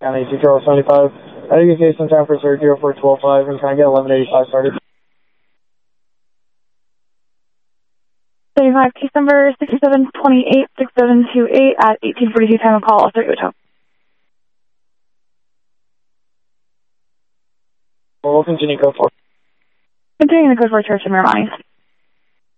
County, Two Charles 75. I think you say some time for surgery for 12.5 and can I get 1185 started? 35, case number 6728, 6728 at 1842 time of call. I'll start you with home. We'll continue code 4. Continuing the code for Church in Miramani.